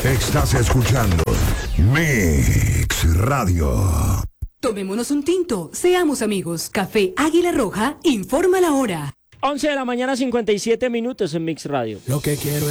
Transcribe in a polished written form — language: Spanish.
Estás escuchando Mix Radio. Tomémonos un tinto, seamos amigos. Café Águila Roja informa la hora. 11 de la mañana, 57 minutos en Mix Radio. Lo que quiero es